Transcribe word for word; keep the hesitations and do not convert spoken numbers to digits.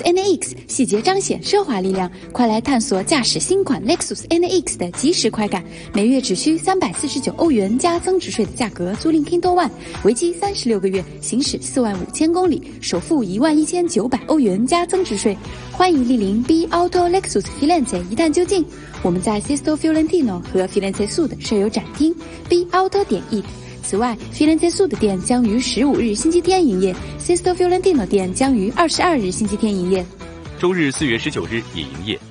N A X， 细节彰显奢华力量。快来探索驾驶新款 Lexus N A X 的即时快感，每月只需三百四十九欧元加增值税的价格租赁 Kindle One， 为期三十六个月，行驶四万五千公里，首付一万一千九百欧元加增值税。欢迎莅临 B Auto Lexus Firenze 一探究竟。我们在 Sesto Fiorentino 和 Firenze Sud 设有展厅 B Auto 点 it。此外 ，Firenze Sud 店将于十五日星期天营业 ，Sesto Fiorentino 店将于二十二日星期天营业。 周日四月十九日也营业。